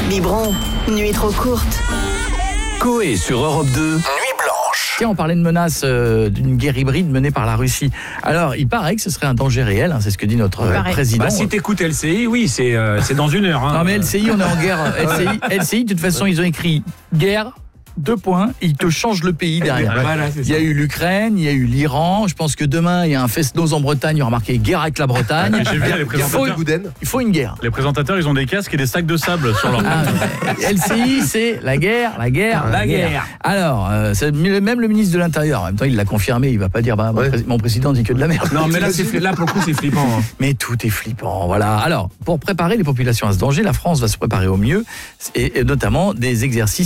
Biberon, nuit trop courte. Coé sur Europe 2, Nuit Blanche. Tiens, on parlait de menace d'une guerre hybride menée par la Russie. Alors, il paraît que ce serait un danger réel, c'est ce que dit notre président. Bah, si t'écoutes LCI, oui, c'est dans une heure. Non, mais LCI, on est en guerre. LCI, de toute façon, ils ont écrit guerre. 2 points, ils te changent le pays derrière. Voilà, il y a eu l'Ukraine, il y a eu l'Iran. Je pense que demain, il y a un fest-noz en Bretagne. Il y aura marqué guerre avec la Bretagne. J'ai vu les présentateurs. Il faut une guerre. Les présentateurs, ils ont des casques et des sacs de sable sur leur LCI, c'est la guerre. Alors, c'est même le ministre de l'Intérieur. En même temps, il l'a confirmé. Il va pas dire mon président dit que de la merde. Non, mais là, pour le coup, c'est flippant. Hein. Mais tout est flippant. Voilà. Alors, pour préparer les populations à ce danger, la France va se préparer au mieux, et notamment des exercices